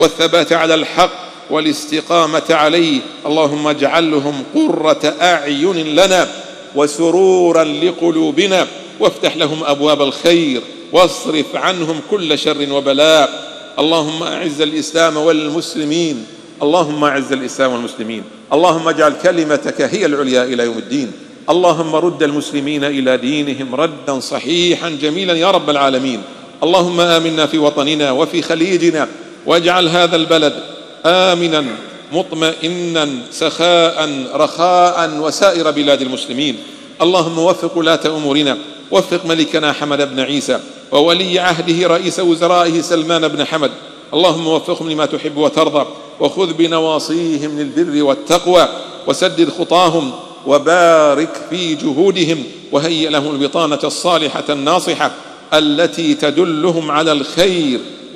والثبات على الحق والاستقامة عليه. اللهم اجعلهم قرة أعين لنا وسرورا لقلوبنا، وافتح لهم أبواب الخير واصرف عنهم كل شر وبلاء. اللهم أعز الإسلام والمسلمين، اللهم أعز الإسلام والمسلمين، اللهم اجعل كلمتك هي العليا إلى يوم الدين. اللهم رد المسلمين إلى دينهم ردا صحيحا جميلا يا رب العالمين. اللهم آمنا في وطننا وفي خليجنا، واجعل هذا البلد آمنا مطمئنا سخاء رخاء وسائر بلاد المسلمين. اللهم وفق ولاة أمورنا، وفق ملكنا حمد بن عيسى وولي عهده رئيس وزرائه سلمان بن حمد، اللهم وفقهم لما تحب وترضى، وخذ بنواصيهم للبر والتقوى، وسدد خطاهم، وبارك في جهودهم، وهيئ لهم البطانة الصالحة الناصحة التي تدلهم على الخير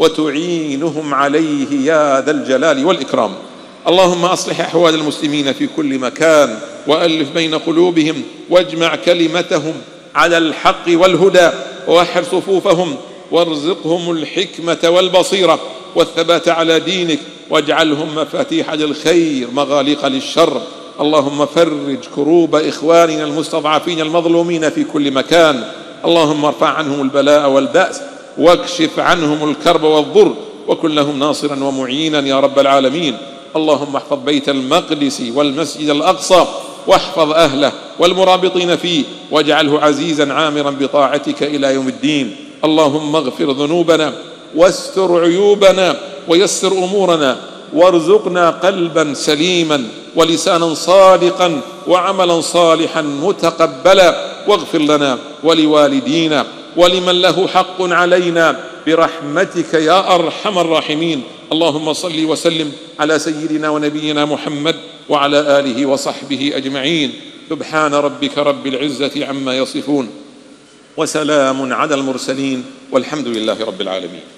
وتعينهم عليه يا ذا الجلال والإكرام. اللهم أصلح أحوال المسلمين في كل مكان، وألف بين قلوبهم، واجمع كلمتهم على الحق والهدى، ووحد صفوفهم، وارزقهم الحكمة والبصيرة والثبات على دينك، واجعلهم مفاتيح للخير مغاليق للشر. اللهم فرج كروب إخواننا المستضعفين المظلومين في كل مكان. اللهم ارفع عنهم البلاء والبأس، واكشف عنهم الكرب والضر، وكن لهم ناصرا ومعينا يا رب العالمين. اللهم احفظ بيت المقدس والمسجد الأقصى، واحفظ أهله والمرابطين فيه، واجعله عزيزا عامرا بطاعتك إلى يوم الدين. اللهم اغفر ذنوبنا واستر عيوبنا ويسر أمورنا، وارزقنا قلبا سليما ولسانا صادقا وعملا صالحا متقبلا، واغفر لنا ولوالدينا ولمن له حق علينا برحمتك يا أرحم الراحمين. اللهم صل وسلم على سيدنا ونبينا محمد وعلى آله وصحبه أجمعين. سبحان ربك رب العزة عما يصفون، وسلام على المرسلين، والحمد لله رب العالمين.